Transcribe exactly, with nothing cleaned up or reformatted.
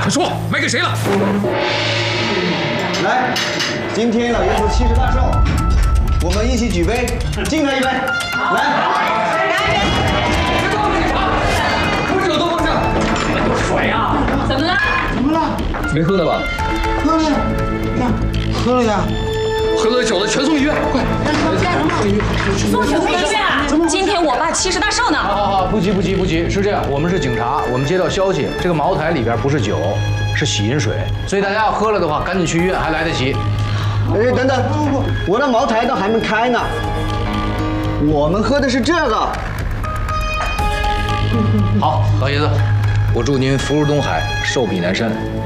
快说，卖给谁了？ 来，今天老爷子七十大寿，我们一起举杯，敬他一杯。来。 水啊！ 怎么了？ 怎么了？ 没喝的吧？ 喝了呀，呀，喝了呀。 喝了酒的全送医院，快！ 送什么医院啊？今天我爸七十大寿呢。 好好好，不急不急不急，是这样，我们是警察，我们接到消息，这个茅台里边不是酒，是洗银水，所以大家要喝了的话，赶紧去医院，还来得及。 哎，等等，我的茅台都还没开呢。我们喝的是这个。 好，老爷子。 我祝您福如东海，寿比南山。